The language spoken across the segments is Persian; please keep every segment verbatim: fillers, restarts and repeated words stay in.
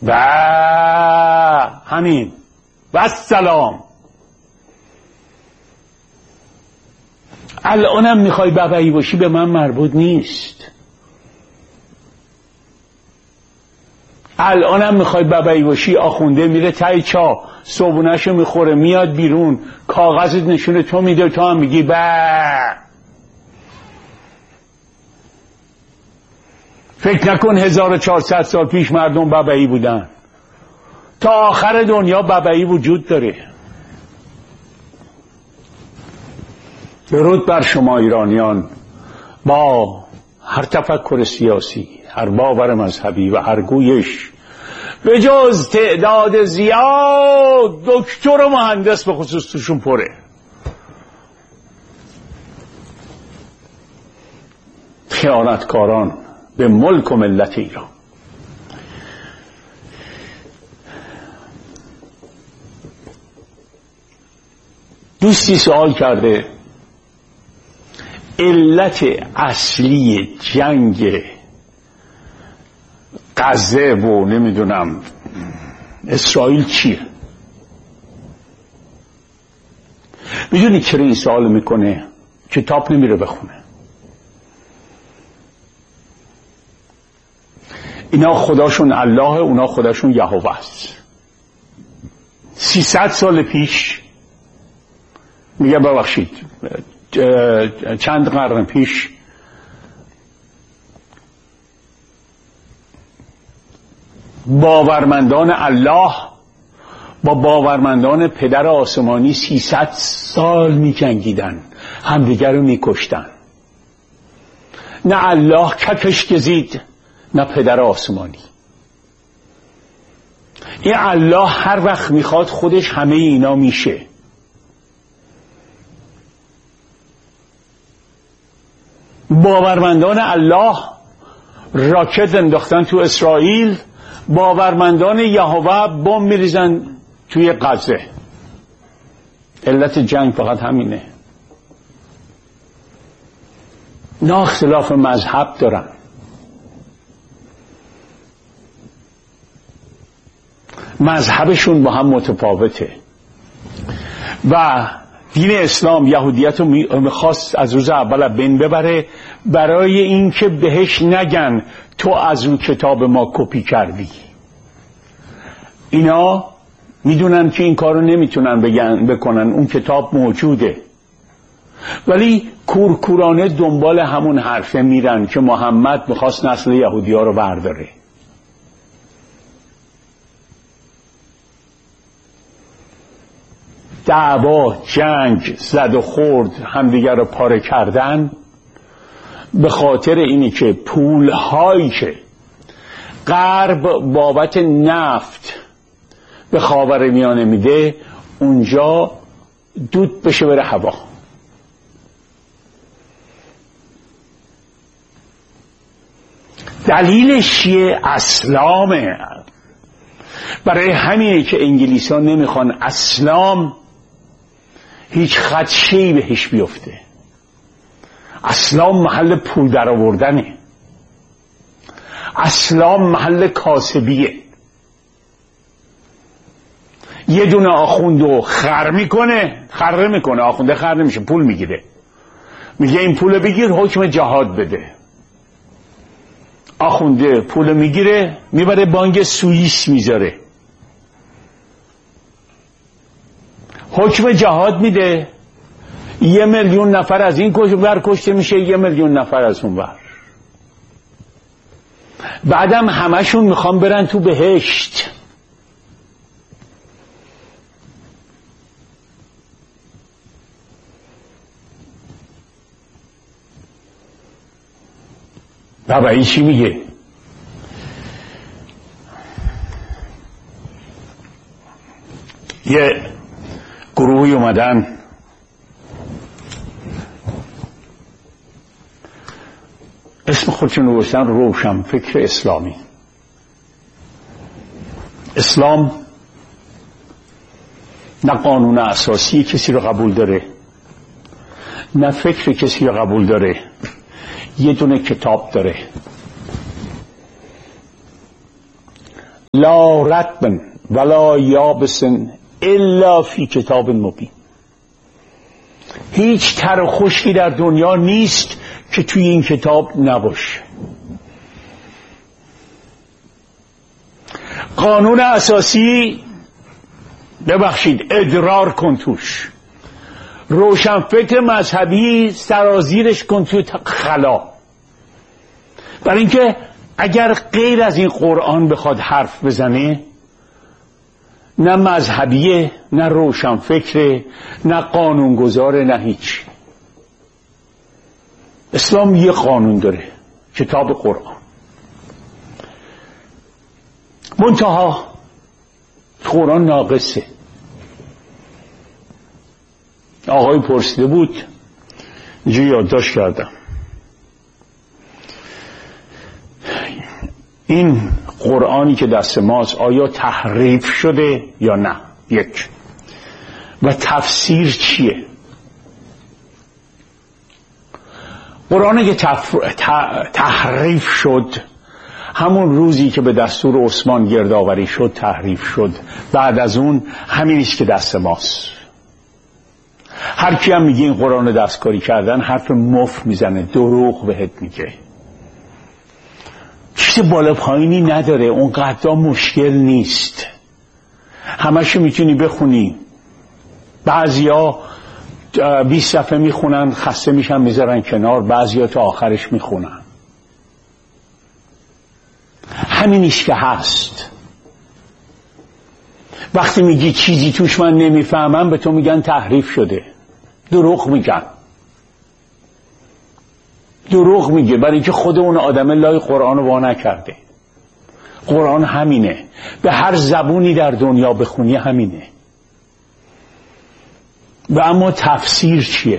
و همین و سلام. الانم میخوای بابایی باشی به من مربوط نیست. الانم میخوای بابایی باشی آخونده میره تای چا صبونهشو میخوره میاد بیرون کاغذت نشونه تو میده تو هم میگی با. فکر نکن هزار و چهارصد سال پیش مردم بابایی بودن. تا آخر دنیا بابایی وجود داره. درود بر شما ایرانیان با هر تفکر سیاسی، هر باور مذهبی و هر گویش به جز تعداد زیاد دکتر و مهندس به خصوص توشون پره. خیانتکاران به ملک و ملت ایران. دوستی سوال کرده علت اصلی جنگ غزه و نمیدونم اسرائیل چیه؟ میدونی چرا این سوال میکنه؟ کتاب نمیره بخونه. اینا خداشون الله، اونا خداشون یهوه است. سیصد سال پیش میگه ببخشید چند قرن پیش باورمندان الله با باورمندان پدر آسمانی سیصد سال می جنگیدن، همدیگر رو می کشتن. نه الله کتش گزید نه پدر آسمانی. این الله هر وقت میخواد خودش همه اینا میشه. باورمندان الله راکت انداختن تو اسرائیل، باورمندان یهوه بمب میریزن توی غزه. علت جنگ فقط همینه. نه اختلاف مذهب دارن. مذهبشون با هم متفاوته و دین اسلام یهودیت رو میخواست از روز اول بین ببره برای اینکه بهش نگن تو از اون کتاب ما کپی کردی. اینا میدونن که این کارو نمیتونن بگن بکنن، اون کتاب موجوده، ولی کورکورانه دنبال همون حرفه میرن که محمد میخواست نسل یهودی ها رو برداره. دعوا، جنگ، زد و خورد، همدیگر رو پاره کردن به خاطر اینی که پولهایی که غرب بابت نفت به خاورمیانه میده اونجا دود بشه بره هوا. دلیلش چیه؟ اسلامه. برای همینه که انگلیس ها نمیخوان اسلام هیچ خدشه‌ای بهش بیفته. اسلام محل پول در آوردنه. اسلام محل کاسبیه. یه دونه آخوندو خر میکنه، خر میکنه، آخونده خر نمیشه، پول میگیره، میگه این پول بگیر حکم جهاد بده. آخونده پول میگیره میبره بانک سوئیس میذاره، حکم جهاد میده، یه میلیون نفر از این ور کشته میشه، یه میلیون نفر از اون ور. بعدم همشون میخوان برن تو بهشت. بابایی چی میگه؟ یه گروهی اومدن اسم خودشون رو گذاشتن روشن فکر اسلامی. اسلام نه قانون اساسی کسی رو قبول داره نه فکر کسی رو قبول داره، یه دونه کتاب داره. لا رطب ولا یابس الا فی کتاب مبین. هیچ تر و خشکی در دنیا نیست که توی این کتاب نباشه. قانون اساسی، ببخشید، ادرار کن توش. روشنفکر مذهبی سرازیرش کن توی خلا. برای اینکه اگر غیر از این قرآن بخواد حرف بزنه، نه مذهبیه، نه روشنفکره، نه قانونگذاره، نه هیچ. اسلام یه قانون داره، کتاب قرآن. منتها قرآن ناقصه. آقای پرسیده بود، اینجا یادداشت کردم، این قرآنی که دست ماست آیا تحریف شده یا نه؟ یک. و تفسیر چیه؟ قرآنی که تف... تحریف شد همون روزی که به دستور عثمان گردآوری شد تحریف شد. بعد از اون همینیست که دست ماست. هر کی هم میگه این قرآن دستکاری کردن حرف مفت میزنه، دروغ بهت میگه. چیز بالا پایینی نداره، اونقدر مشکل نیست، همشو میتونی بخونی. بعضیا بیست صفحه میخونن خسته میشن میذارن کنار، بعضیا تا آخرش میخونن. همینیش که هست. وقتی میگی چیزی توش من نمیفهمم، به تو میگن تحریف شده. دروغ میگن، دروغ میگه، برای اینکه خود اون آدم لای قرآن رو وا نکرده. قرآن همینه، به هر زبونی در دنیا بخونی همینه. و اما تفسیر چیه؟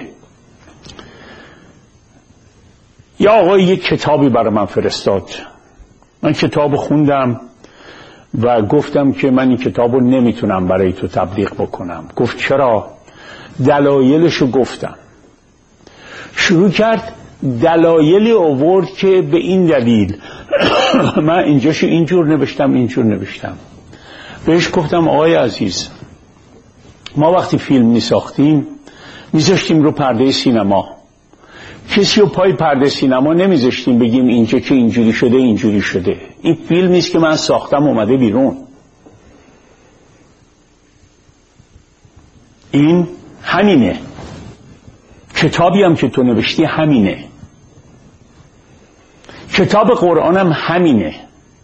یا آقای یک کتابی برای من فرستاد، من کتاب خوندم و گفتم که من این کتاب رو نمیتونم برای تو تبلیغ بکنم. گفت چرا؟ دلایلشو گفتم. شروع کرد دلایلی آورد که به این دلیل من اینجاشو اینجور نوشتم اینجور نوشتم. بهش گفتم آقای عزیز، ما وقتی فیلم میساختیم میذاشتیم رو پرده سینما، کسی رو پای پرده سینما نمیذاشتیم بگیم اینجا که اینجوری شده اینجوری شده. این فیلم نیست که من ساختم اومده بیرون. این همینه. کتابی هم که تو نوشتی همینه. کتاب قرآنم همینه.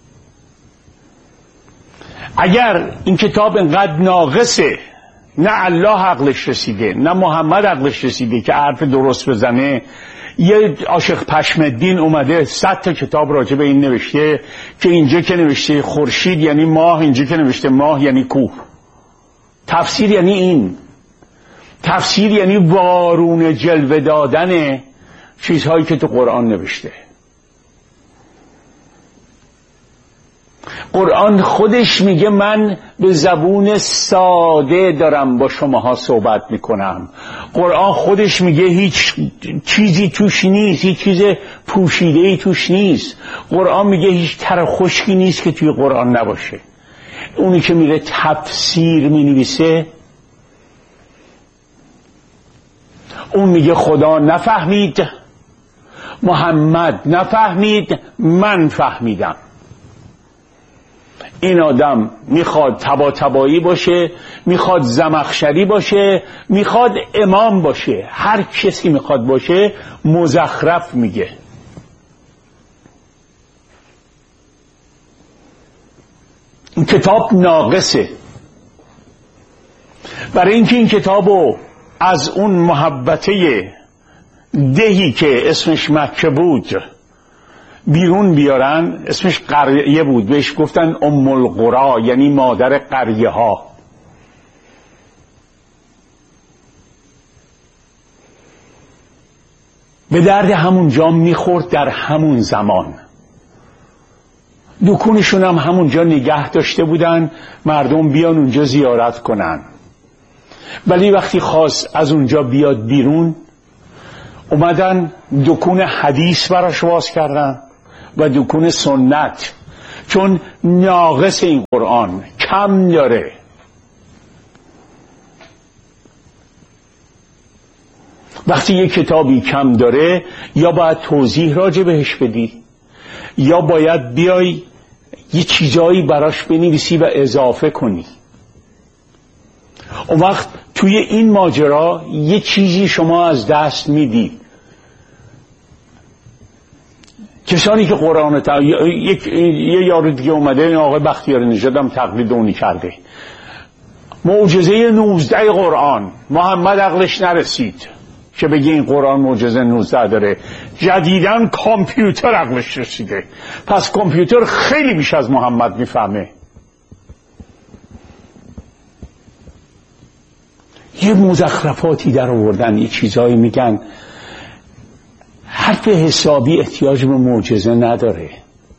اگر این کتاب انقدر ناقصه، نه الله عقلش رسیده نه محمد عقلش رسیده که حرف درست بزنه، یه عاشق پشمالدین اومده صد تا کتاب راجع به این نوشته که اینجا که نوشته خورشید یعنی ماه، اینجا که نوشته ماه یعنی کوه. تفسیر یعنی این. تفسیر یعنی وارون جلوه دادن چیزهایی که تو قرآن نوشته. قرآن خودش میگه من به زبون ساده دارم با شماها صحبت میکنم. قرآن خودش میگه هیچ چیزی توش نیست، هیچ چیز پوشیده‌ای توش نیست. قرآن میگه هیچ تر خشکی نیست که توی قرآن نباشه. اونی که میره تفسیر مینویسه اون میگه خدا نفهمید، محمد نفهمید، من فهمیدم. این آدم میخواد تبا تبایی باشه، میخواد زمخشری باشه، میخواد امام باشه، هر کسی میخواد باشه مزخرف میگه. این کتاب ناقصه. برای اینکه این کتابو از اون محبته دهی که اسمش مکه بود بیرون بیارن، اسمش قریه بود، بهش گفتن ام القرا، یعنی مادر قریه ها. به درد همون جام میخورد در همون زمان. دکونشون هم همونجا نگه داشته بودن، مردم بیان اونجا زیارت کنن. ولی وقتی خواست از اونجا بیاد بیرون، اومدن دکون حدیث براش باز کردن و دکون سنت. چون ناقص این قرآن، کم داره. وقتی یک کتابی کم داره یا باید توضیح راجع بهش بدی یا باید بیای یه چیزایی براش بنویسی و اضافه کنی. اون وقت توی این ماجرا یه چیزی شما از دست میدی. کسانی که قرآن تا... یک... یه یارو دیگه اومده، این آقای بختیار نژاد هم تقلید اونی کرده، معجزه نوزده قرآن، محمد عقلش نرسید که بگه این قرآن معجزه نوزده داره، جدیداً کامپیوتر عقلش رسیده، پس کامپیوتر خیلی بیش از محمد میفهمه. یه مزخرفاتی در آوردن، یه چیزایی میگن. حرف حسابی احتیاج به معجزه نداره.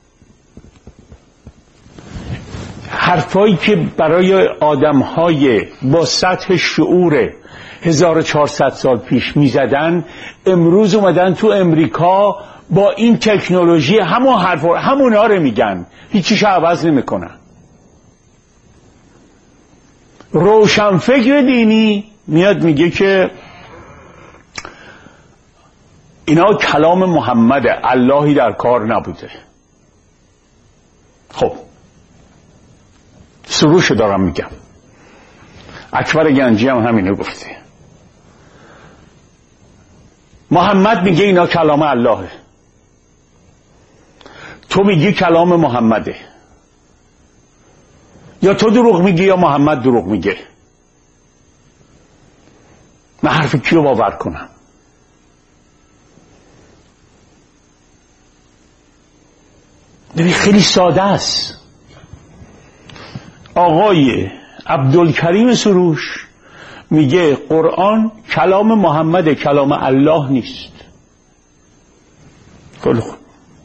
حرفایی که برای آدمهای با سطح شعور هزار و چهارصد سال پیش میزدن، امروز اومدن تو امریکا با این تکنولوژی همون حرفا همونا رو میگن، هیچیش عوض نمیکنن. روشنفکر دینی میاد میگه که اینا کلام محمده، اللهی در کار نبوده. خب سروش دارم میگم، اکبر گنجی هم همینو گفته. محمد میگه اینا کلام اللهه، تو میگی کلام محمده. یا تو دروغ میگی یا محمد دروغ میگه. من حرف کیو باور کنم؟ ببین خیلی ساده است. آقای عبدالکریم سروش میگه قرآن کلام محمد، کلام الله نیست. خیلی خوب.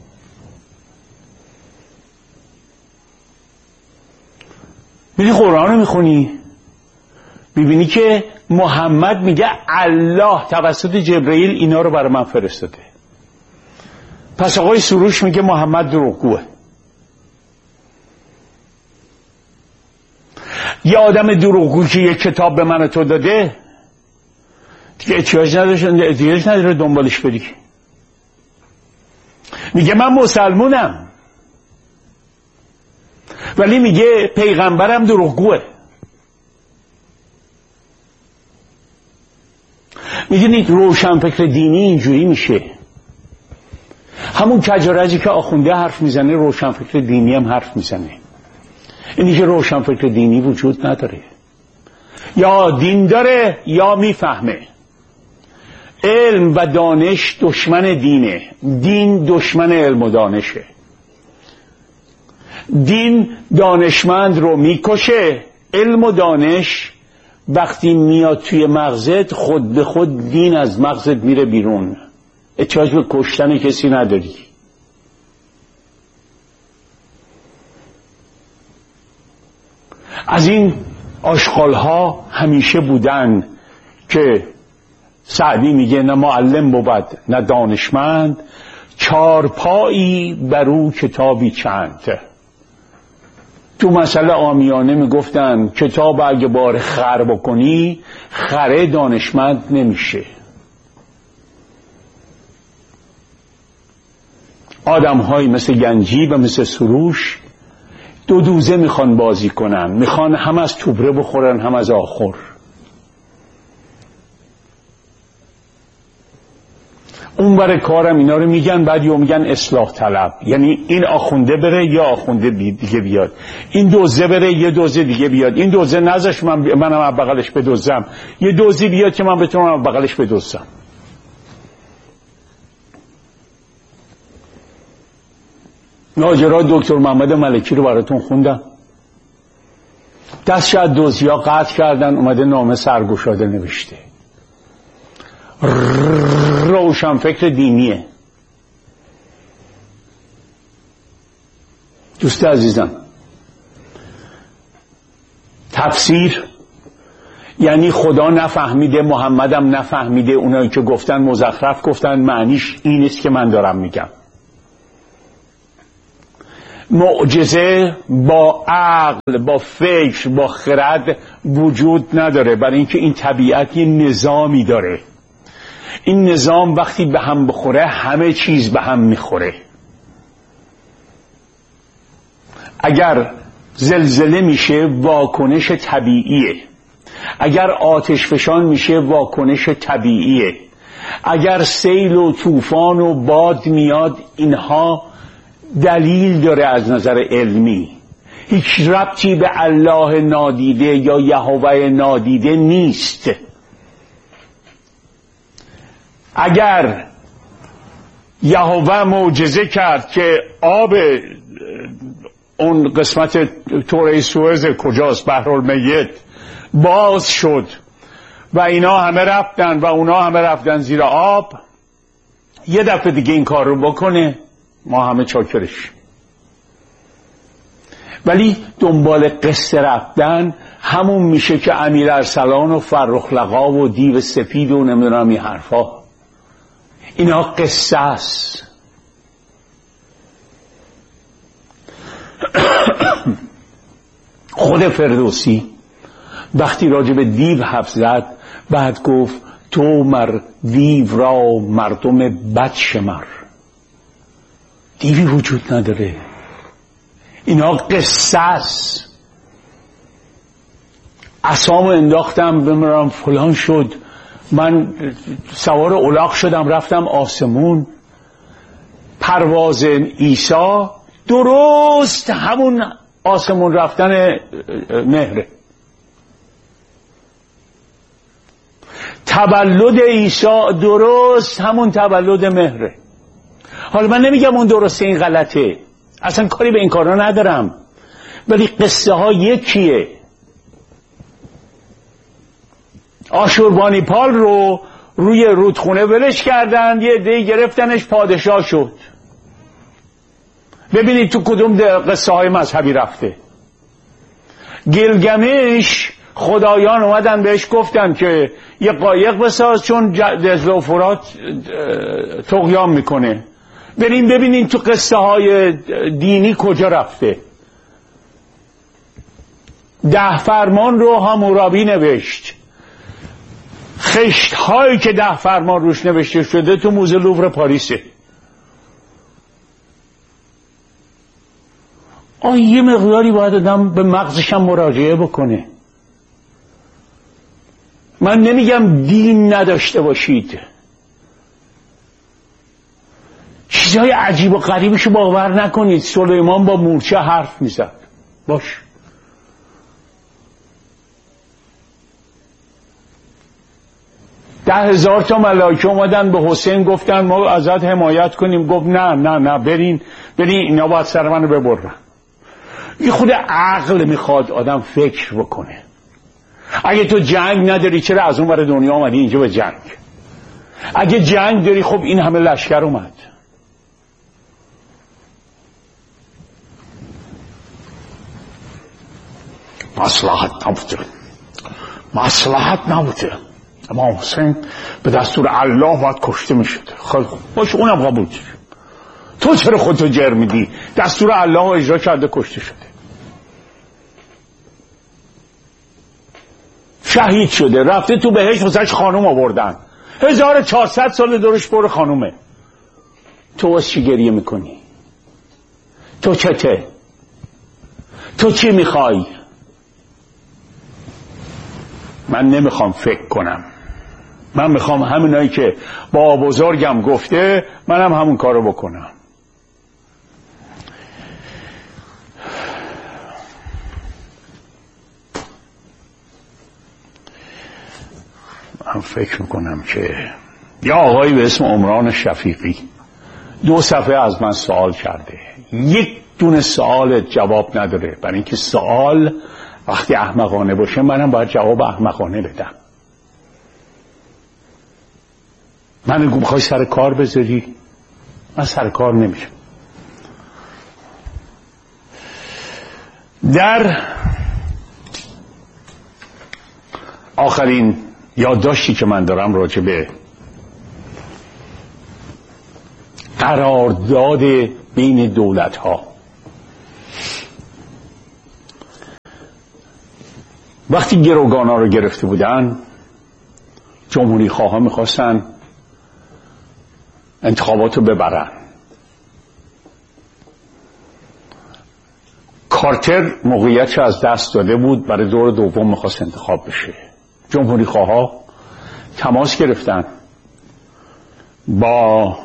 میری قرآن رو میخونی میبینی که محمد میگه الله توسط جبرئیل اینا رو برای من فرستاده. پس آقای سروش میگه محمد دروغگوه. یه آدم دروغگو که یه کتاب به من تو داده دیگه احتیاج نداره احتیاج نداره دنبالش بری. میگه من مسلمونم ولی میگه پیغمبرم دروغگوه. میدونید روشنفکر دینی اینجوری میشه. همون کجارجی که آخونده حرف میزنه روشنفکر دینی هم حرف میزنه. اینی که روشنفکر دینی وجود نداره، یا دین داره یا میفهمه. علم و دانش دشمن دینه، دین دشمن علم و دانشه. دین دانشمند رو میکشه، علم و دانش وقتی میاد توی مغزت خود به خود دین از مغزت میره بیرون. احتیاج به کشتن کسی نداری. از این آشغالها همیشه بودن که سعدی میگه نه معلم بود نه دانشمند، چارپایی برو کتابی چند. تو مسئله عامیانه میگفتن کتاب اگه بار خر بکنی خره دانشمند نمیشه. آدم های مثل گنجی و مثل سروش دو دوزه میخوان بازی کنن، میخوان هم از توبره بخورن هم از آخر. اون برای کارم اینا رو میگن، بعد یا میگن اصلاح طلب، یعنی این آخونده بره یا آخونده دیگه بیاد، این دوزه بره یه دوزه دیگه بیاد، این دوزه نذاش من منم از بغلش بدوزم، یه دوزی بیاد که من بتونم از بغلش بدوزم. ماجرا دکتر محمد ملکی رو براتون خوندم. دستش از دزدیا قطع کردن، اومده نامه سرگشاده نوشته. روشنفکر دینیه. دوست عزیزم، تفسیر یعنی خدا نفهمیده، محمدم نفهمیده، اونایی که گفتن مزخرف گفتن، معنیش این است که من دارم میگم. معجزه با عقل، با فکر، با خرد وجود نداره، برای اینکه این طبیعت یه نظامی داره. این نظام وقتی به هم بخوره همه چیز به هم میخوره. اگر زلزله میشه واکنش طبیعیه، اگر آتش فشان میشه واکنش طبیعیه، اگر سیل و طوفان و باد میاد اینها دلیل داره از نظر علمی. هیچ ربطی به الله نادیده یا یهوه نادیده نیست. اگر یهوه معجزه کرد که آب اون قسمت توره سوئز کجاست، بحرالمیت، باز شد و اینا همه رفتن و اونا همه رفتن زیر آب، یه دفعه دیگه این کار رو بکنه ما همه چاکرش. ولی دنبال قصه رفتن همون میشه که امیر ارسلان و فرخ لقا و دیو سفید و نمیدونم این حرفا، اینا قصه است. خود فردوسی وقتی راجع به دیو حرف زد بعد گفت تو مر دیو را مردم بد شمر. دیوی وجود نداره، اینا قصه است. عصامو انداختم بمیرم فلان شد، من سوار الاغ شدم رفتم آسمون. پرواز عیسی درست همون آسمون رفتن مهره. تولد عیسی درست همون تولد مهره. حالا من نمیگم اون درسته این غلطه، اصلا کاری به این کارا ندارم، ولی قصه ها یکیه. آشوربانیپال رو روی رودخونه ولش کردن، یه عده گرفتنش پادشاه شد. ببینید تو کدوم قصه های مذهبی رفته. گیلگمش خدایان اومدن بهش گفتن که یه قایق بساز چون دجله و فرات طغیان میکنه. بریم ببینین تو قصه های دینی کجا رفته. ده فرمان رو حمورابی نوشت. خشت هایی که ده فرمان روش نوشته شده تو موزه لوور پاریسه. آه یه مقداری باید آدم به مغزش هم مراجعه بکنه. من نمیگم دین نداشته باشید، چیزهای عجیب و غریبشو باور نکنید. سلیمان با مورچه حرف میزد، باش. ده هزار تا ملائکه اومدن به حسین گفتن ما ازت حمایت کنیم. گفت نه نه نه برین برین اینا باید سر منو ببرن. این خود عقل میخواد آدم فکر بکنه. اگه تو جنگ نداری چرا از اون ور دنیا آمدی اینجا به جنگ؟ اگه جنگ داری خب این همه لشکر اومد. مصلحت نبوده، مصلحت نبوده. امام حسین به دستور الله باید کشته میشد. خب باشه اونم قبول شد. تو چرا خودتو جر میدی؟ دستور الله رو اجرا کرده کشته شده. شهید شده رفته تو بهشت واسش خانوم آوردن. هزار و چهارصد سال دورش پر خانومه. تو واسه چی گریه میکنی؟ تو چته؟ تو چی میخوای؟ من نمیخوام فکر کنم، من میخوام همینایی که با بزرگم گفته منم هم همون کارو بکنم. من فکر میکنم که یا آقایی به اسم عمران شفیقی دو صفحه از من سوال کرده، یک دونه سوال جواب نداره، برای اینکه سوال وقتی احمقانه باشه منم باید جواب احمقانه بدم. من میگم میخوای سر کار بذاری؟ من سر کار نمیشم. در آخرین یادداشتی که من دارم راجع به قرارداد بین دولت ها، وقتی گروگانا رو گرفته بودن، جمهوری خواها میخواستن انتخابات رو ببرن. کارتر موقعیت رو از دست داده بود، برای دور دوم میخواست انتخاب بشه. جمهوری خواها تماس گرفتن با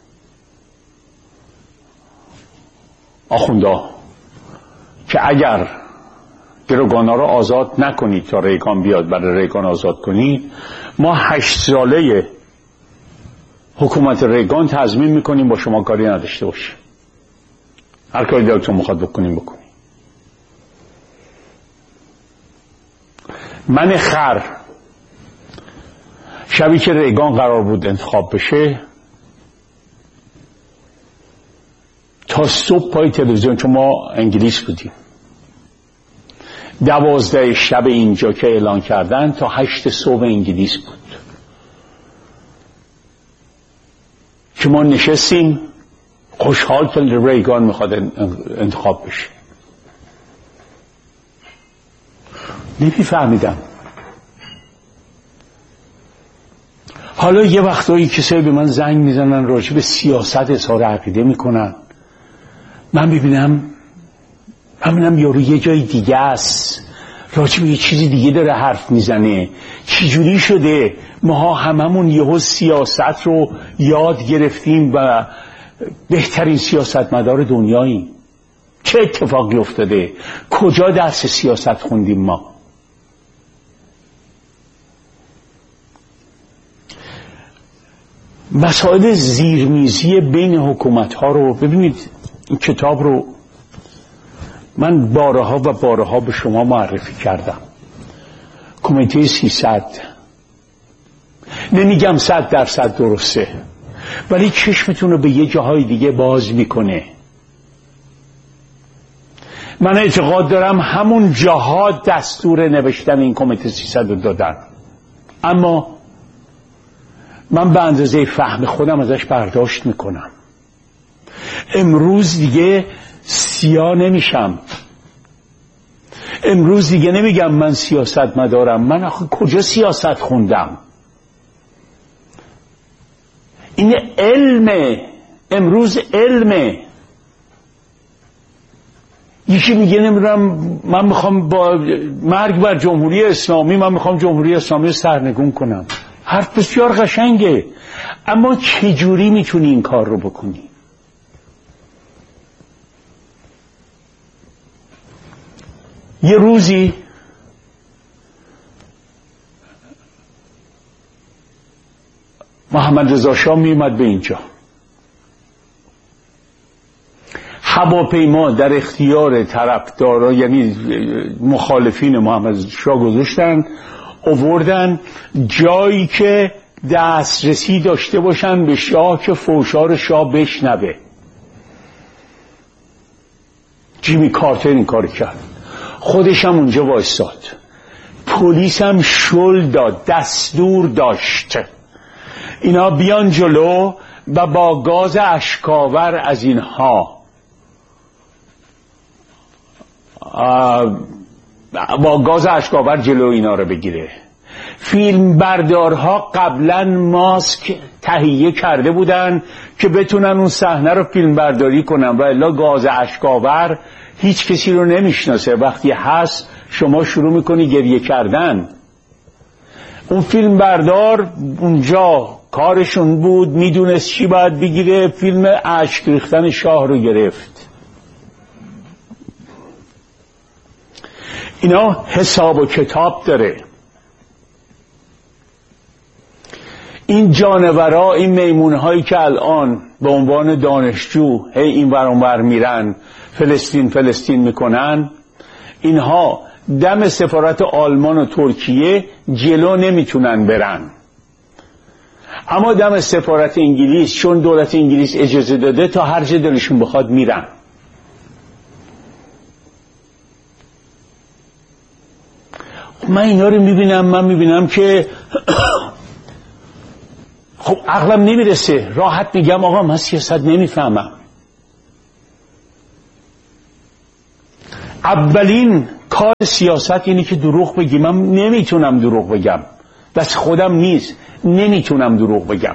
آخوندا که اگر گروگانا رو آزاد نکنید تا ریگان بیاد، برای ریگان آزاد کنید، ما هشت ساله حکومت ریگان تضمین میکنیم با شما کاری نداشته باشه، هر کاری دلتون میخواد بکنیم بکنیم. من خر شبی که ریگان قرار بود انتخاب بشه، تا صبح پای تلویزیون، چون ما انگلیس بودیم، دوازده شب اینجا که اعلان کردن تا هشت صبح انگلیس بود که ما نشستیم خوشحال که ریگان میخواد انتخاب بشه. نمیفهمیدم. حالا یه وقتایی کسایی به من زنگ میزنن راجع به سیاست اظهار عقیده میکنن، من ببینم من ببینم یارو یه جای دیگه است، راجع به یه چیزی دیگه داره حرف میزنه. چجوری شده ماها هممون یهو سیاست رو یاد گرفتیم و بهترین سیاستمدار دنیاییم؟ چه اتفاقی افتاده؟ کجا درس سیاست خوندیم ما؟ مسائل زیرمیزی بین حکومت ها رو ببینید. این کتاب رو من بارها و بارها به شما معرفی کردم. کمیته سیصد، نمیگم صد درصد درسته، ولی چشمتون رو به یه جاهای دیگه باز میکنه. من اعتقاد دارم همون جاها دستور نوشتن این کمیته سیصد رو دادن، اما من به اندازه فهم خودم ازش برداشت میکنم. امروز دیگه سیاه نمیشم. امروز دیگه نمیگم من سیاست مدارم. من آخه کجا سیاست خوندم؟ این علمه. امروز علمه. یکی میگه نمیدونم من میخوام با مرگ بر جمهوری اسلامی، من میخوام جمهوری اسلامی رو سرنگون کنم. حرف بسیار قشنگه، اما چجوری میتونی این کار رو بکنی؟ یه روزی محمد رضا شاه میومد به اینجا، هواپیما در اختیار طرفدارا یعنی مخالفین محمد رضا شاه گذاشتن، آوردن جایی که دسترسی داشته باشن به شاه که فوشار شاه بشنوه. جیمی کارتر این کار کرد، خودش هم اونجا وایستاد، پلیس هم شل داد، دستور داشت اینا بیان جلو و با گاز اشکاور از اینها با گاز اشکاور جلو اینا رو بگیره. فیلم بردارها قبلا ماسک تهیه کرده بودن که بتونن اون صحنه رو فیلم برداری کنن، و الا گاز اشکاور هیچ کسی رو نمیشناسه. وقتی هست شما شروع میکنی گریه کردن. اون فیلم بردار اونجا کارشون بود، میدونست چی باید بگیره، فیلم اشک ریختن شاه رو گرفت. اینا حساب و کتاب داره. این جانورا، این میمونهایی که الان به عنوان دانشجو هی این ور اون ور میرن فلسطین فلسطین میکنن، اینها دم سفارت آلمان و ترکیه جلو نمیتونن برن، اما دم سفارت انگلیس چون دولت انگلیس اجازه داده تا هر جا دلشون بخواد میرن. من اینا رو میبینم، من میبینم که خب عقلم نمیرسه، راحت میگم آقا من سیاست نمیفهمم. اولین کار سیاست اینه که دروغ بگی. من نمیتونم دروغ بگم، دست خودم نیست، نمیتونم دروغ بگم.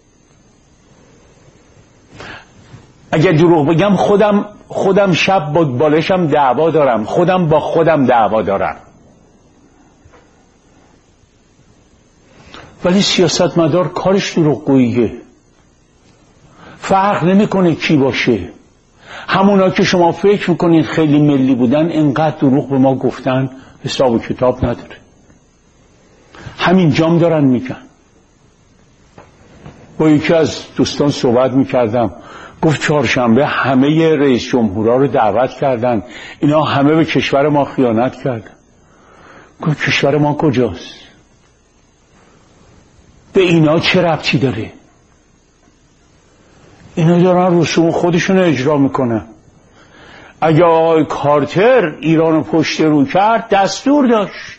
اگر دروغ بگم خودم خودم شب با بالشم دعوا دارم، خودم با خودم دعوا دارم. ولی سیاستمدار کارش دروغگوییه، فرق نمیکنه کی باشه. همونا که شما فکر میکنید خیلی ملی بودن انقدر دروغ به ما گفتن حساب و کتاب نداره. همین جام دارن میگن. با یکی از دوستان صحبت میکردم، گفت چهارشنبه همه رئیس جمهورها رو دعوت کردن، اینا همه به کشور ما خیانت کردن. گفت کشور ما کجاست؟ به اینا چه ربطی داره؟ اینا دارن رسوم خودشون رو اجرا میکنن. اگه آقای کارتر ایران رو پشت رو کرد، دستور داشت،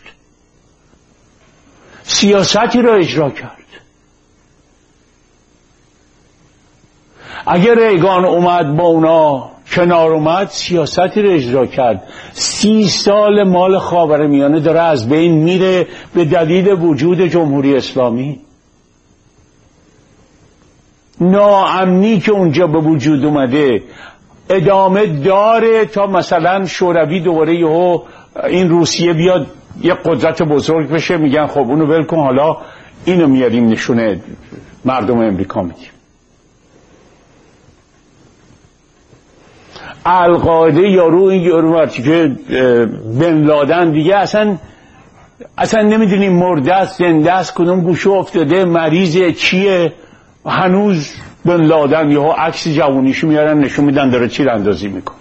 سیاستی رو اجرا کرد. اگر ریگان اومد با اونا کنار اومد، سیاستی رو اجرا کرد. سی سال مال خاورمیانه داره از بین میره به دلیل وجود جمهوری اسلامی. ناامنی که اونجا به وجود اومده ادامه داره تا مثلا شوروی دوباره یهو این روسیه بیاد یه قدرت بزرگ بشه، میگن خب اونو ول کن، حالا اینو میاریم نشونه مردم امریکا میدیم. القاعده یارو این یارو مرتی که بن لادن دیگه اصلا اصلا نمیدونیم مرده است زنده است، کدوم گوشه افتاده، مریضه، چیه. هنوز بن لادن یهو عکس جوونیشو میارن نشون میدن داره تیراندازی میکنه،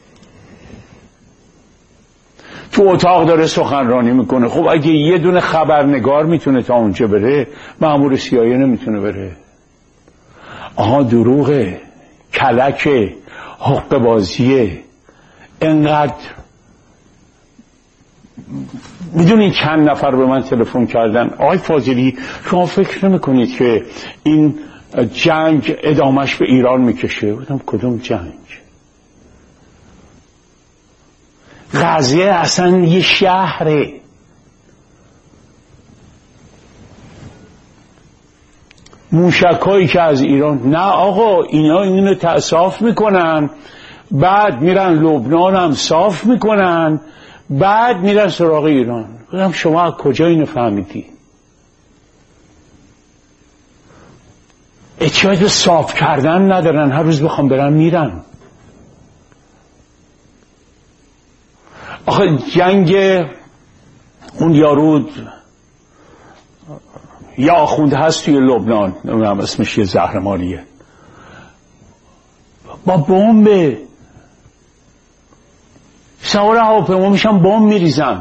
تو اتاق داره سخنرانی میکنه. خب اگه یه دونه خبرنگار میتونه تا اونجا بره، مأمور سیایی نمیتونه بره. آها دروغه، کلکه، حق بازیه. انقدر میدونین چند نفر به من تلفن کردن، آقای فاضلی شما فکر نمیکنید که این جنگ ادامش به ایران میکشه؟ بودم کدوم جنگ؟ غزه اصلا یه شهره. موشکایی که از ایران، نه آقا اینا اینو صاف میکنن، بعد میرن لبنان هم صاف میکنن، بعد میرن سراغ ایران. بودم شما از کجا اینو فهمیدی؟ احتیاج به صاف کردن ندارن، هر روز بخوام برن میرن. آخه جنگ اون یارو یا آخونده هست توی لبنان، نمیدونم اسمش یه زهرماریه، با بمب سوار هواپیما میشن بمب میریزن.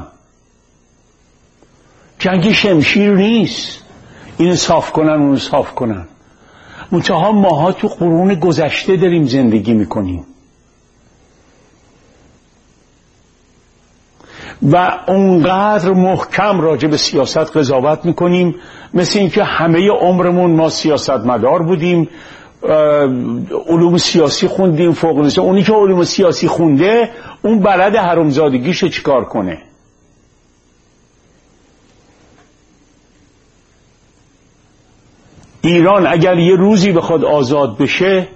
جنگ شمشیر نیست اینو صاف کنن اونو صاف کنن. منتها ماها تو قرون گذشته داریم زندگی میکنیم و اونقدر محکم راجع به سیاست قضاوت میکنیم مثل این که همه عمرمون ما سیاستمدار بودیم، علوم سیاسی خوندیم فوق لیسانس. اونی که علوم سیاسی خونده اون بلد حرامزادگیشو چیکار کنه. ایران اگر یه روزی بخواد آزاد بشه،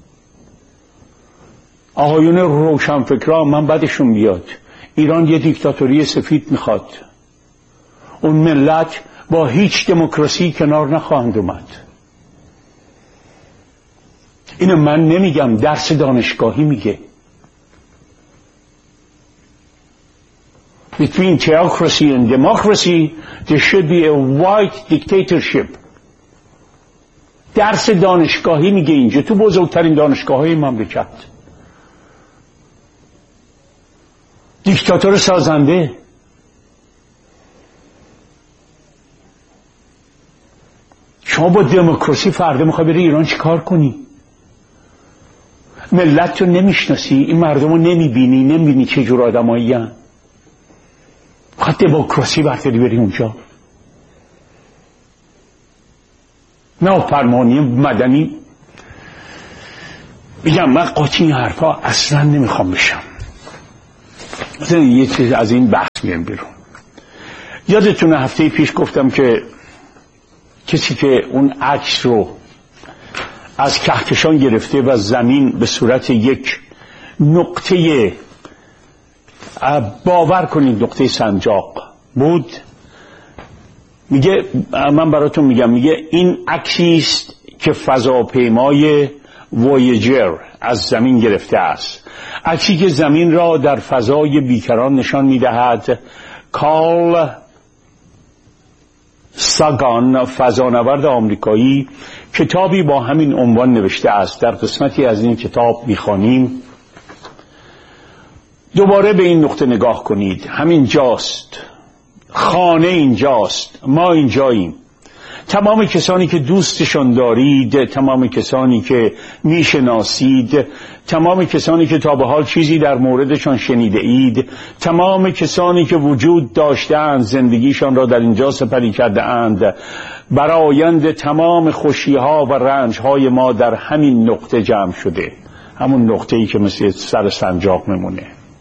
آقایون روشنفکران من بدشون بیاد، ایران یه دیکتاتوری سفید میخواد. اون ملت با هیچ دموکراسی کنار نخواهند اومد. اینو من نمیگم، درس دانشگاهی میگه. Between theocracy and democracy there should be a white dictatorship. درس دانشگاهی میگه اینجا، تو بزرگترین دانشگاه های مملکت. دیکتاتور سازنده. شما با دموکراسی فردا میخوای بری ایران چیکار کنی؟ ملت رو نمیشناسی، این مردم رو نمیبینی، نمیبینی چه جور آدمایی هستن. خواهد دموکراسی برداری بری اونجا. نافرمانی مدنی. میگم من قاطی این حرفا اصلا نمیخوام بشم. مثلا یه چیز از این بحث میام بیرون. یادتونه هفته پیش گفتم که کسی که اون عکس رو از کهکشان گرفته و زمین به صورت یک نقطه، باور کنید نقطه سنجاق بود، میگه، من براتون میگم، میگه این عکسی است که فضاپیمای وویجر از زمین گرفته است، عکسی که زمین را در فضای بیکران نشان میدهد. کارل ساگان، فضانورد آمریکایی، کتابی با همین عنوان نوشته است. در قسمتی از این کتاب میخوانیم: دوباره به این نقطه نگاه کنید، همین جاست، خانه اینجاست، ما اینجاییم. تمام کسانی که دوستشان دارید، تمام کسانی که میشناسید، تمام کسانی که تا به حال چیزی در موردشان شنیده اید، تمام کسانی که وجود داشتند، زندگیشان را در اینجا سپری کرده اند، برآیند تمام خوشیها و رنجهای ما در همین نقطه جمع شده، همون نقطه‌ای که مثل سر سنجاق میمونه.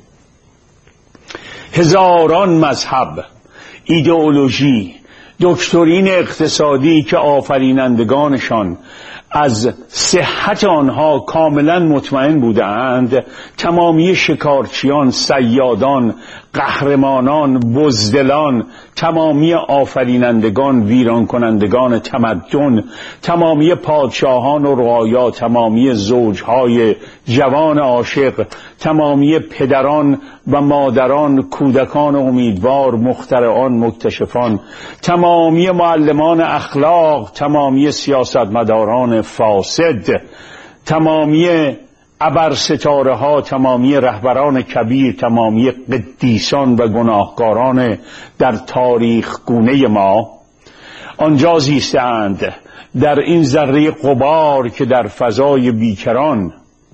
هزاران مذهب، ایدئولوژی، دکترین اقتصادی که آفرینندگانشان از صحت آنها کاملا مطمئن بودند، تمامی شکارچیان، صیادان، قهرمانان، بزدلان، تمامی آفرینندگان، ویران کنندگان تمدن، تمامی پادشاهان و رعایا، تمامی زوجهای جوان عاشق، تمامی پدران و مادران، کودکان امیدوار، مخترعان، مکتشفان، تمامی معلمان اخلاق، تمامی سیاستمداران فاسد، تمامی ابر ستاره ها، تمامی رهبران کبیر، تمامی قدیسان و گناهکاران در تاریخ گونه ما آنجا زیستند، در این ذره غبار که در فضای بیکران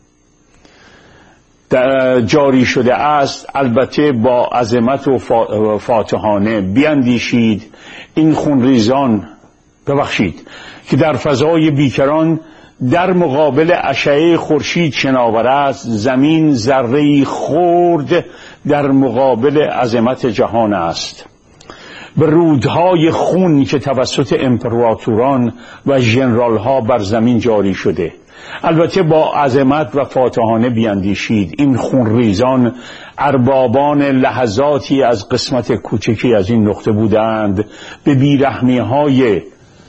جاری شده است. البته با عظمت و فاتحانه بیندیشید این خونریزان، ببخشید، که در فضای بیکران در مقابل اشعه خورشید شناور است، زمین ذره‌ای خرد در مقابل عظمت جهان است. به رودهای خون که توسط امپراتوران و ژنرال‌ها بر زمین جاری شده، البته با عظمت و فاتحانه بیندیشید این خونریزان اربابان لحظاتی از قسمت کوچکی از این نقطه بودند، به بیرحمی‌های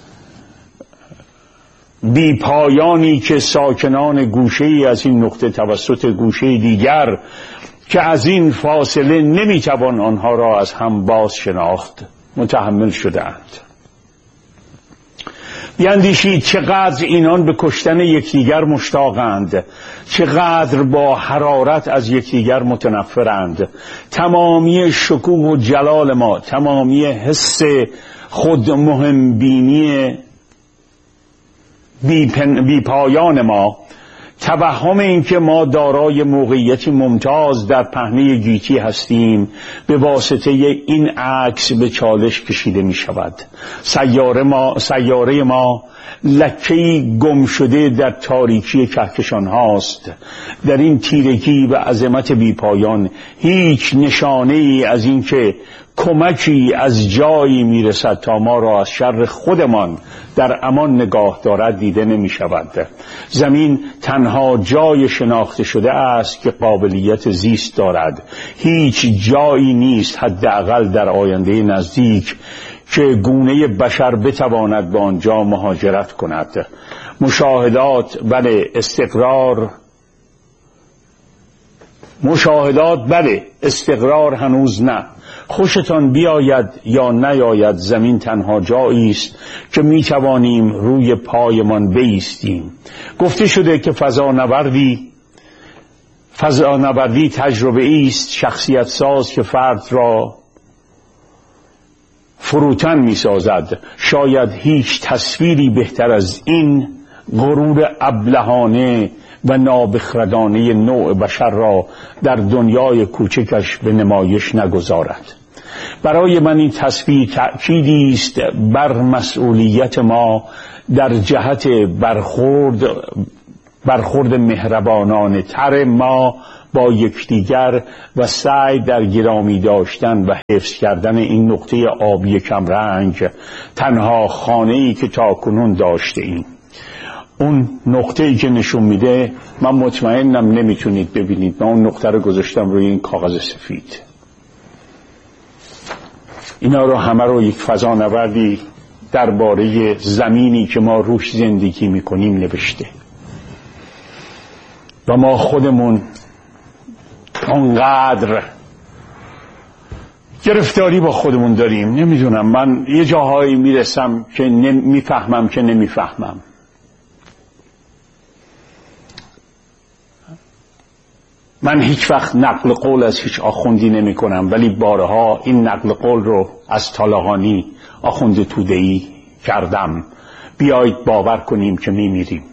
بی پایانی که ساکنان گوشه‌ای از این نقطه توسط گوشه دیگر که از این فاصله نمیتوان آنها را از هم باز شناخت متحمل شدند. بیندیشید چقدر اینان به کشتن یکدیگر مشتاقند، چقدر با حرارت از یکدیگر متنفرند. تمامی شکوه و جلال ما، تمامی حس خود مهم بینی بی, بی پایان ما، توهم این که ما دارای موقعیتی ممتاز در پهنه گیتی هستیم، به واسطه این عکس به چالش کشیده می شود. سیاره ما, سیاره ما لکه‌ای گم شده در تاریکی کهکشان هاست. در این تیرگی و عظمت بی پایان هیچ نشانه ای از این که کمکی از جایی میرسد تا ما را از شر خودمان در امان نگاه دارد دیده نمی شود. زمین تنها جای شناخته شده است که قابلیت زیست دارد. هیچ جایی نیست، حداقل در آینده نزدیک، که گونه بشر بتواند به آنجا مهاجرت کند. مشاهدات بله، استقرار مشاهدات بله، استقرار هنوز نه. خوشتان بیاید یا نیاید، زمین تنها جایی است که می توانیم روی پایمان بایستیم. گفته شده که فضانوردی فضانوردی تجربه است شخصیت ساز که فرد را فروتن می سازد. شاید هیچ تصویری بهتر از این غرور ابلهانه و نابخردانه نوع بشر را در دنیای کوچکش به نمایش نگذارد. برای من این تصویر تأکیدی است بر مسئولیت ما در جهت برخورد برخورد مهربانانه تر ما با یکدیگر و سعی در گرامی داشتن و حفظ کردن این نقطه آبی کمرنگ تنها خانه‌ای که تاکنون داشته ایم. اون نقطه‌ای که نشون میده، من مطمئنم نمیتونید ببینید، من اون نقطه رو گذاشتم روی این کاغذ سفید. اینا رو همه رو یک فضانوردی درباره زمینی که ما روش زندگی میکنیم نوشته و ما خودمون اونقدر گرفتاری با خودمون داریم. نمیدونم، من یه جاهایی میرسم که نمیفهمم که نمیفهمم. من هیچ وقت نقل قول از هیچ آخوندی نمی کنم، ولی بارها این نقل قول رو از طالقانی آخوند توده‌ای کردم. بیایید باور کنیم که می میریم.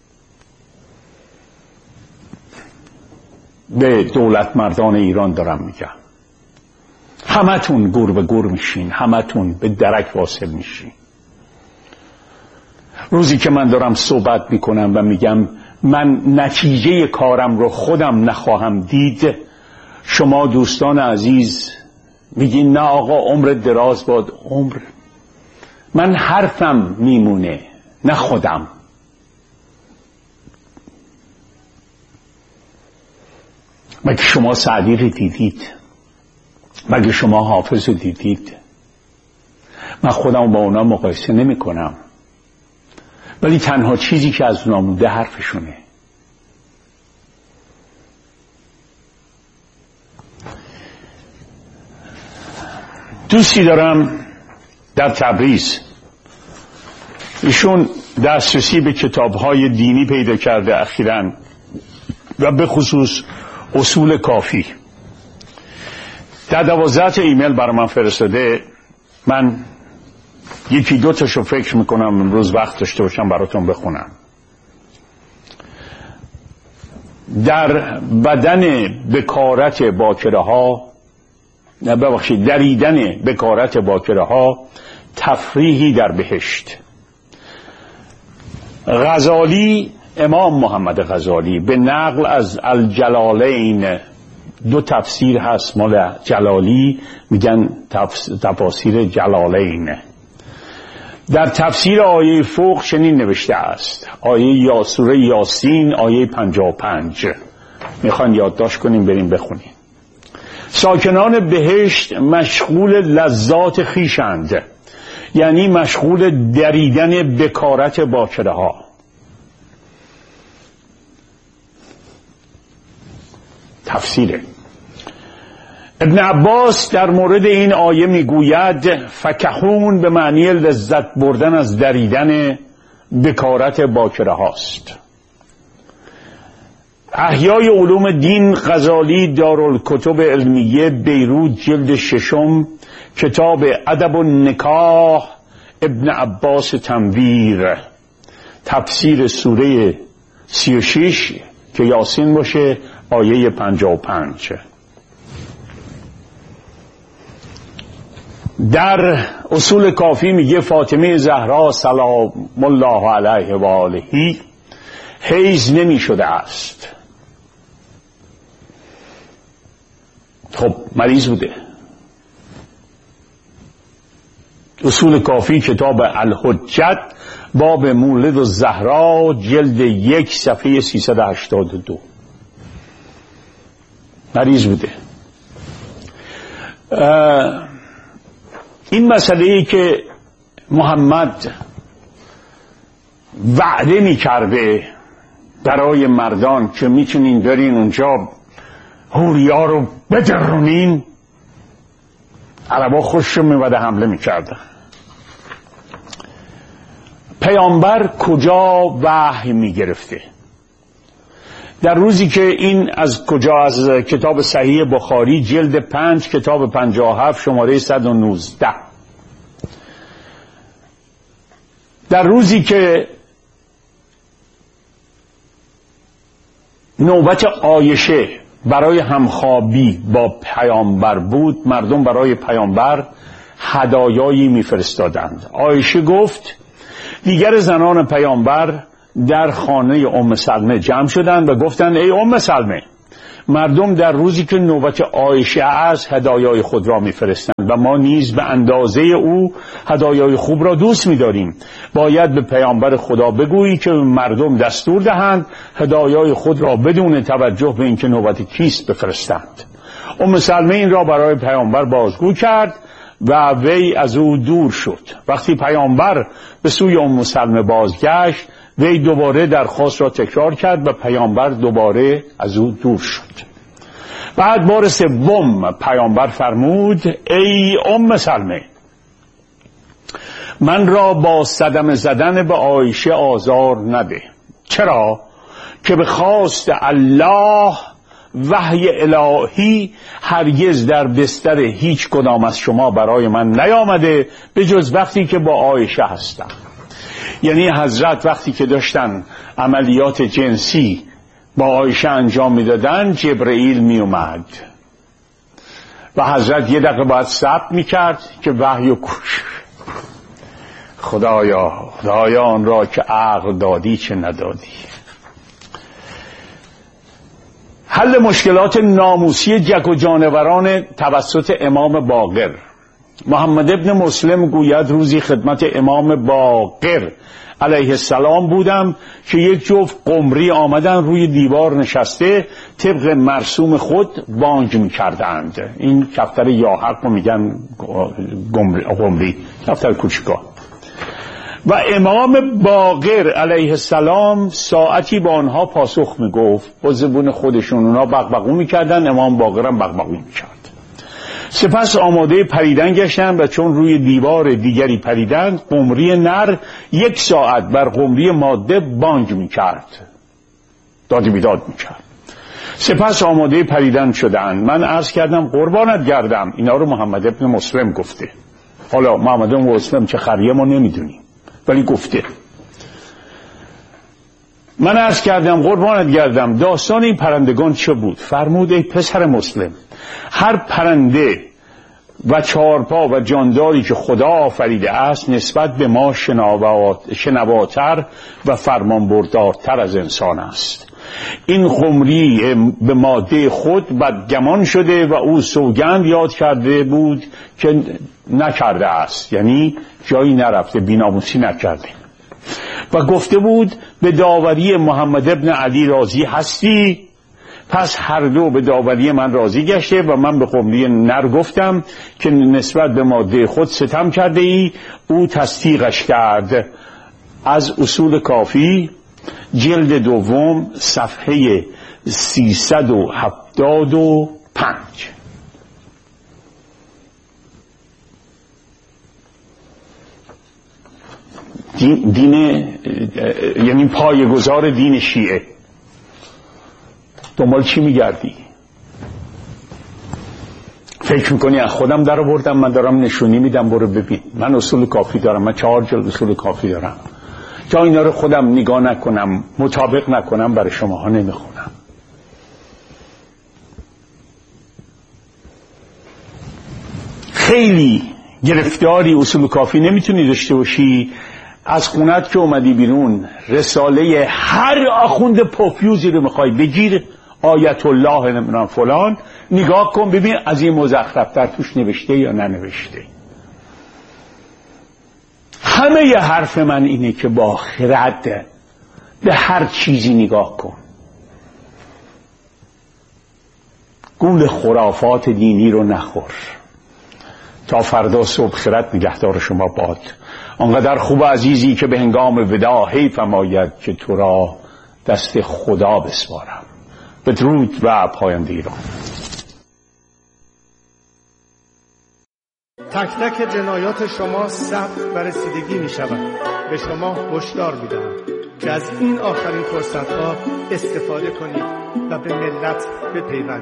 به دولت مردان ایران دارم میگم، همتون گور به گور میشین، همتون به درک واصل میشین. روزی که من دارم صحبت میکنم و میگم من نتیجه کارم رو خودم نخواهم دید، شما دوستان عزیز میگین نه آقا عمر دراز باد. عمر من حرفم میمونه، نه خودم. مگه شما سعدی رو دیدید؟ مگه شما حافظ رو دیدید؟ من خودم با اونا مقایسه نمی کنم، ولی تنها چیزی که از اونا مونده حرفشونه. دوستی دارم در تبریز، ایشون دسترسی به کتاب‌های دینی پیدا کرده اخیراً و به خصوص اصول کافی. در دوازده تا ایمیل برای من فرستاده. من یکی دو تاشو فکر میکنم امروز وقت داشته باشم براتون بخونم. در بدن بکارت باکره ها، نه ببخشید دریدن بکارت باکره ها تفریحی در بهشت. غزالی، امام محمد غزالی به نقل از الجلالین، دو تفسیر هست مال جلالی، میگن تفاسیر جلالین. در تفسیر آیه فوق چنین نوشته است، آیه یا سوره یاسین آیه پنجاه و پنج، میخوان یادداشت کنیم بریم بخونیم. ساکنان بهشت مشغول لذات خیشند، یعنی مشغول دریدن بکارت باکره ها. تفسیره. ابن عباس در مورد این آیه میگوید فکهون به معنی لذت بردن از دریدن بکارت باکره هاست. احیای علوم دین، غزالی، دارالکتب علمیه، بیروت، جلد ششم، کتاب ادب النکاح، ابن عباس تنویر، تفسیر سوره سی و شش که یاسین باشه آیه پنجاه و پنج. در اصول کافی میگه فاطمه زهرا سلام الله علیه و آله حیض نمی شده است. خب مریض بوده. اصول کافی کتاب الحجت باب مولد الزهرا جلد یک صفحه سیصد و هشتاد و دو مریض بوده. این مسئله ای که محمد وعده می کرده برای مردان که میتونین برین اونجا حوریا رو بدرونین، عربا خوششون میومده حمله میکردن. پیامبر کجا وحی میگرفته؟ در روزی که این از کجا؟ از کتاب صحیح بخاری جلد پنج کتاب پنجاه و هفت شماره صد و نوزده. در روزی که نوبت عایشه برای همخوابی با پیامبر بود، مردم برای پیامبر هدایایی میفرستادند. عایشه گفت دیگر زنان پیامبر در خانه ام سلمه جمع شدند و گفتند ای ام سلمه، مردم در روزی که نوبت عایشه است هدایای خود را میفرستند و ما نیز به اندازه او هدایای خوب را دوست می‌داریم. باید به پیامبر خدا بگویی که مردم دستور دهند هدایای خود را بدون توجه به اینکه نوبت کیست بفرستند. ام سلمه این را برای پیامبر بازگو کرد و وی از او دور شد. وقتی پیامبر به سوی ام سلمه بازگشت، وی دوباره درخواست را تکرار کرد و پیامبر دوباره از او دور شد. بعد بار سوم پیامبر فرمود: ای ام سلمه، من را با صدمه زدن به عایشه آزار نده. چرا؟ که به خواست الله وحی الهی هرگز در بستر هیچ کدام از شما برای من نیامده به جز وقتی که با عایشه هستم. یعنی حضرت وقتی که داشتن عملیات جنسی با عایشه انجام میدادن، جبرئیل می اومد و حضرت یه دقیقه باید صبر میکرد که وحی و کش. خدایا خدایا آن را که عقل دادی چه ندادی. حل مشکلات ناموسی جک و جانوران توسط امام باقر. محمد ابن مسلم گوید روزی خدمت امام باقر علیه السلام بودم که یک جفت قمری آمدن روی دیوار نشسته طبق مرسوم خود بانگ می کردند. این کفتر یاحق رو میگن قمری، کفتر کوچکا. و امام باقر علیه السلام ساعتی با آنها پاسخ می گفت. با زبون خودشون اونا بغبغو می کردن، امام باقر هم بغبغو می کرد. سپس آماده پریدن گشتند و چون روی دیوار دیگری پریدند، قمری نر یک ساعت بر قمری ماده بانگ می کرد، داد بیداد می کرد. سپس آماده پریدن شدند. من عرض کردم قربانت گردم، اینا رو محمد ابن مسلم گفته. حالا محمد ابن مسلم چه خریه ما نمیدونیم، ولی گفته. من عرض کردم قربانت گردم داستان این پرندگان چه بود؟ فرمود ای پسر مسلم، هر پرنده و چارپا و جانداری که خدا آفریده است نسبت به ما شنواتر و فرمانبردارتر از انسان است. این قمری به ماده خود بدگمان شده و او سوگند یاد کرده بود که نکرده است، یعنی جایی نرفته، بی‌ناموسی نکرده، و گفته بود به داوری محمد ابن علی راضی هستی؟ پس هر دو به داوری من راضی گشته و من به قمری نر گفتم که نسبت به ماده خود ستم کرده ای. او تصدیقش کرد. از اصول کافی جلد دوم صفحه سیصد و هفتاد و پنج. دین, دین یعنی پایه‌گذار دین شیعه. دنبال چی میگردی؟ فکر میکنی از خودم در آوردم؟ من دارم نشونی میدم، برو ببین. من اصول کافی دارم، من چهار جلد اصول کافی دارم. تا اینا رو خودم نگاه نکنم، مطابق نکنم، برای شماها نمیخونم. خیلی گرفتاری اصول کافی نمیتونی داشته باشی. از خونت که اومدی بیرون رساله هر آخوند پوفیوزی رو میخوای بگیر، آیت الله نمیدونم فلان، نگاه کن ببین از این مزخرفتر توش نوشته یا ننوشته. همه ی حرف من اینه که با خرد به هر چیزی نگاه کن. گول خرافات دینی رو نخور. تا فردا صبح خرد نگهدار شما باد. آنقدر خوب عزیزی که به هنگام وداع حیف آید که تو را دست خدا بسپارم. بدرود و پاینده ایران. تک تک جنایات شما ثبت و رسیدگی می شود. به شما هشدار می دهم که از این آخرین فرصتها استفاده کنید و به ملت بپیوندید.